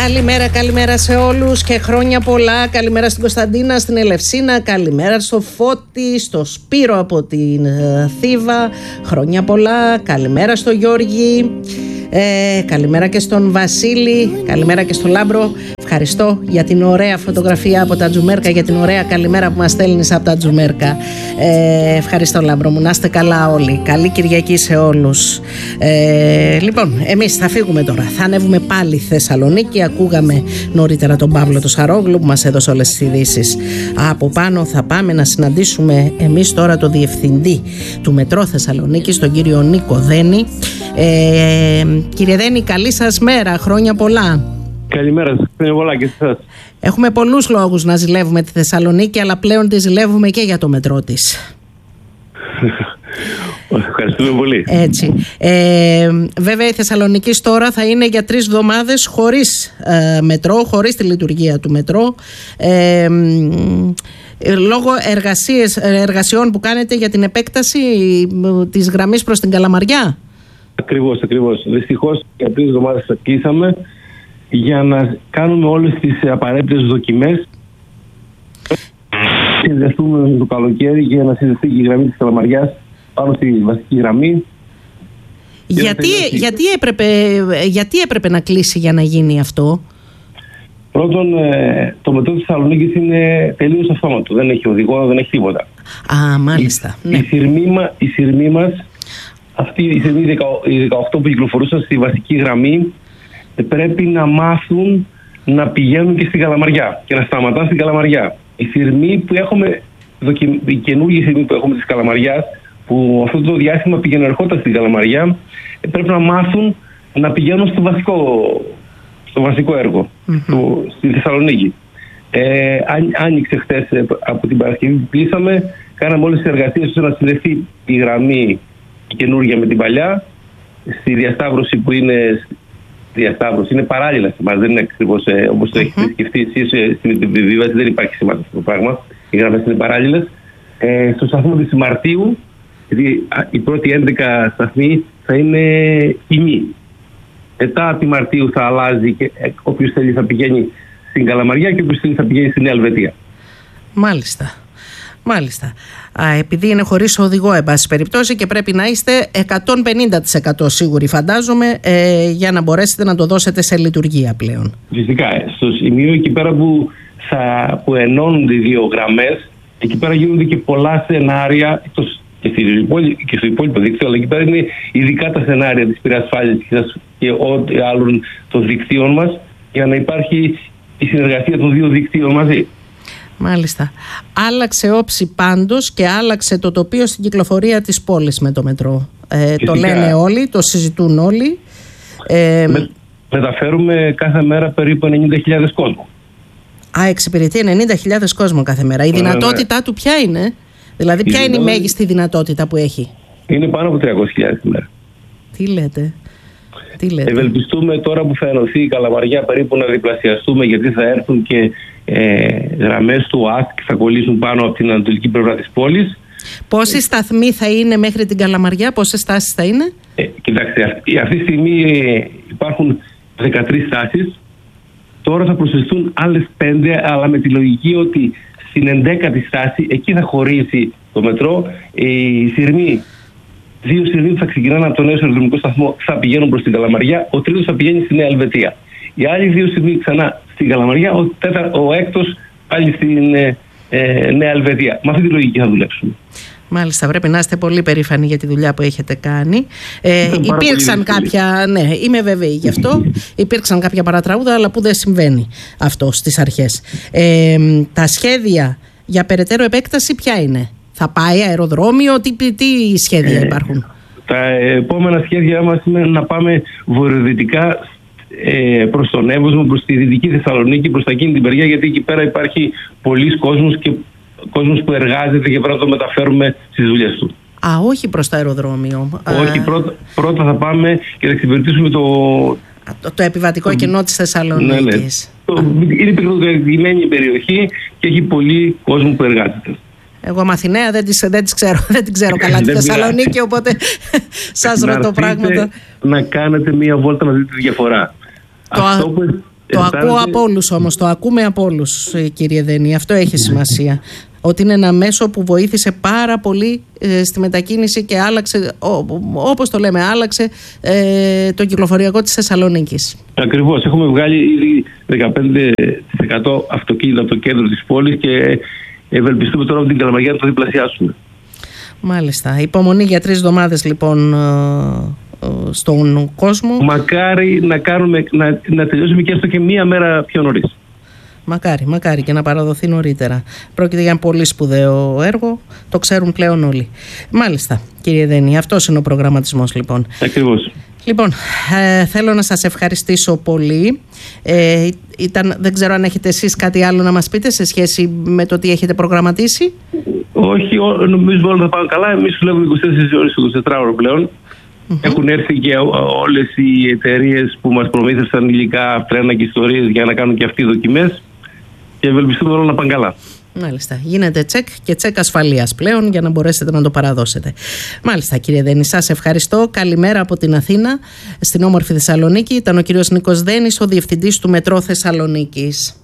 Καλημέρα σε όλους και χρόνια πολλά. Καλημέρα στην Κωνσταντίνα, στην Ελευσίνα. Καλημέρα στο Φώτη, στο Σπύρο από την Θήβα. Χρόνια πολλά. Καλημέρα στο Γιώργη. Καλημέρα και στον Βασίλη. Καλημέρα και στο Λάμπρο. Ευχαριστώ για την ωραία φωτογραφία από τα Τζουμέρκα, για την ωραία καλημέρα που μας στέλνεις από τα Τζουμέρκα. Ευχαριστώ, Λάμπρο μου. Να είστε καλά όλοι. Καλή Κυριακή σε όλους. Λοιπόν, εμείς θα φύγουμε τώρα. Θα ανέβουμε πάλι Θεσσαλονίκη. Ακούγαμε νωρίτερα τον Παύλο τον Σαρόγλου που μας έδωσε όλες τις ειδήσεις. Από πάνω θα πάμε να συναντήσουμε εμείς τώρα το διευθυντή του Μετρό Θεσσαλονίκης, τον κύριο Νίκο Δένη. Κύριε Δένη, καλή σας μέρα. Χρόνια πολλά. Καλημέρα σας, χρόνια πολλά και σε εσάς. Έχουμε πολλούς λόγους να ζηλεύουμε τη Θεσσαλονίκη, αλλά πλέον τη ζηλεύουμε και για το μετρό της. Ευχαριστούμε πολύ. Έτσι. Βέβαια η Θεσσαλονίκη τώρα θα είναι για 3 εβδομάδες χωρίς μετρό, χωρίς τη λειτουργία του μετρό, λόγω εργασιών που κάνετε για την επέκταση της γραμμής προς την Καλαμαριά. Ακριβώς. Δυστυχώς για 3 εβδομάδες κλείσαμε για να κάνουμε όλες τις απαραίτητες δοκιμές. Συνδεθούμε το καλοκαίρι για να συνδεθεί η γραμμή της Καλαμαριάς πάνω στη βασική γραμμή. Γιατί έπρεπε να κλείσει για να γίνει αυτό? Πρώτον, το μετρό της Θεσσαλονίκης είναι τελείως αυτόματο. Δεν έχει οδηγό, δεν έχει τίποτα. Α, μάλιστα. Η σειρμή μας, αυτή η σειρμή 18 που κυκλοφορούσαν στη βασική γραμμή, πρέπει να μάθουν να πηγαίνουν και στην Καλαμαριά και να σταματάνε στην Καλαμαριά. Η σειρμή που έχουμε, η καινούργια σειρμή που έχουμε της Καλαμαριάς, που αυτό το διάστημα πήγαινε ερχόταν στην Καλαμαριά, πρέπει να μάθουν να πηγαίνουν στο βασικό έργο, στη Θεσσαλονίκη. Άνοιξε χθες από την Παρασκευή που κλείσαμε, κάναμε όλες τις εργασίες ώστε να συνδεθεί η γραμμή η καινούργια με την παλιά, στη διασταύρωση που είναι. Είναι παράλληλα σε εμάς, δεν είναι ακριβώς όπως το έχετε σκεφτεί εσείς στην επιβίβαση, δεν υπάρχει σημασία αυτό το πράγμα. Οι γραμμές είναι παράλληλες. Στο σταθμό της Μαρτίου, γιατί οι πρώτοι 11 σταθμοί θα είναι κοινοί. Μετά από τη Μαρτίου θα αλλάζει και όποιος θέλει θα πηγαίνει στην Καλαμαριά και όποιος θέλει θα πηγαίνει στην Νέα Ελβετία. Μάλιστα. Επειδή είναι χωρίς οδηγό, εν πάση περιπτώσει, και πρέπει να είστε 150% σίγουροι, φαντάζομαι, για να μπορέσετε να το δώσετε σε λειτουργία πλέον. Φυσικά. Στο σημείο εκεί πέρα που ενώνονται οι δύο γραμμές, εκεί πέρα γίνονται και πολλά σενάρια και στο υπόλοιπο δίκτυο, αλλά εκεί πέρα είναι ειδικά τα σενάρια της πυρασφάλειας και ό,τι άλλων των δικτύων μας, για να υπάρχει η συνεργασία των δύο δικτύων μαζί. Μάλιστα. Άλλαξε όψη πάντως και άλλαξε το τοπίο στην κυκλοφορία της πόλης με το μετρό. Το λένε όλοι, το συζητούν όλοι. Μεταφέρουμε κάθε μέρα περίπου 90.000 κόσμο. Εξυπηρετεί 90.000 κόσμο κάθε μέρα. Η δυνατότητά του ποια είναι? Δηλαδή ποια είναι η μέγιστη δυνατότητα που έχει? Είναι πάνω από 300.000 τη μέρα. Τι λέτε? Ευελπιστούμε τώρα που θα ενωθεί η Καλαμαριά περίπου να διπλασιαστούμε, γιατί θα έρθουν και γραμμές του ΑΣΚ και θα κολλήσουν πάνω από την ανατολική πλευρά της πόλης. Πόσοι σταθμοί θα είναι μέχρι την Καλαμαριά, πόσες στάσεις θα είναι? Κοιτάξτε, αυτή τη στιγμή υπάρχουν 13 στάσεις. Τώρα θα προσθεθούν άλλες 5, αλλά με τη λογική ότι στην 11η στάση εκεί θα χωρίσει το μετρό. Δύο σειρμοί που θα ξεκινάνε από τον νέο αεροδρομικό σταθμό θα πηγαίνουν προς την Καλαμαριά, ο τρίτος θα πηγαίνει στη Νέα Ελβετία. Οι άλλοι δύο σειρμοί ξανά στην Καλαμαριά, ο έκτος πάλι στην Νέα Ελβετία. Με αυτή τη λογική θα δουλέψουμε. Μάλιστα, πρέπει να είστε πολύ περήφανοι για τη δουλειά που έχετε κάνει. Υπήρξαν κάποια, ναι, είμαι βέβαιη γι' αυτό, υπήρξαν κάποια παρατράγουδα, αλλά που δεν συμβαίνει αυτό στις αρχές. Τα σχέδια για περαιτέρω επέκταση ποια είναι? Θα πάει αεροδρόμιο, τι σχέδια υπάρχουν? Τα επόμενα σχέδια μας είναι να πάμε βορειοδυτικά προς τον Εύωσμο, προς τη Δυτική Θεσσαλονίκη, προς τα εκείνη την μεριά, γιατί εκεί πέρα υπάρχει πολλής κόσμος και κόσμος που εργάζεται και πρέπει να το μεταφέρουμε στις δουλειές του. Όχι προς το αεροδρόμιο. Όχι, πρώτα θα πάμε και θα εξυπηρετήσουμε το επιβατικό κενό της Θεσσαλονίκης. Ναι. Είναι πυκνοκρατημένη περιοχή και έχει πολύ κόσμο που εργάζεται. Εγώ Μαθηναία δεν την ξέρω καλά τη Θεσσαλονίκη, οπότε σας ρωτώ πράγματα. Να κάνετε μία βόλτα να δείτε τη διαφορά. Το ακούω από όλους όμως, το ακούμε από όλους, κύριε Δένη, αυτό έχει σημασία. Ότι είναι ένα μέσο που βοήθησε πάρα πολύ στη μετακίνηση και άλλαξε, όπως το λέμε, άλλαξε το κυκλοφοριακό της Θεσσαλονίκης. Ακριβώς, έχουμε βγάλει ήδη 15% αυτοκίνητα από το κέντρο της πόλης και ευελπιστούμε τώρα από την Καλαμαριά να το διπλασιάσουμε. Μάλιστα. Υπομονή για 3 εβδομάδες λοιπόν στον κόσμο. Μακάρι να τελειώσουμε και έστω και μία μέρα πιο νωρίς. Μακάρι και να παραδοθεί νωρίτερα. Πρόκειται για ένα πολύ σπουδαίο έργο, το ξέρουν πλέον όλοι. Μάλιστα, κύριε Δένη, αυτός είναι ο προγραμματισμός λοιπόν. Ακριβώς. Λοιπόν, θέλω να σας ευχαριστήσω πολύ. Δεν ξέρω αν έχετε εσείς κάτι άλλο να μας πείτε σε σχέση με το τι έχετε προγραμματίσει. Όχι, νομίζω όλα θα πάνε καλά. Εμείς δουλεύουμε 24 ώρες στο 24ωρο πλέον. Έχουν έρθει και όλες οι εταιρείες που μας προμήθευσαν υλικά, τρένα και ιστορίες για να κάνουν και αυτοί δοκιμές και ευελπιστούμε όλα να πάνε καλά. Μάλιστα. Γίνεται τσεκ και τσεκ ασφαλείας πλέον για να μπορέσετε να το παραδώσετε. Μάλιστα, κύριε Δένη, σας ευχαριστώ. Καλημέρα από την Αθήνα, στην όμορφη Θεσσαλονίκη. Ήταν ο κύριος Νίκος Δένης, ο διευθυντής του Μετρό Θεσσαλονίκης.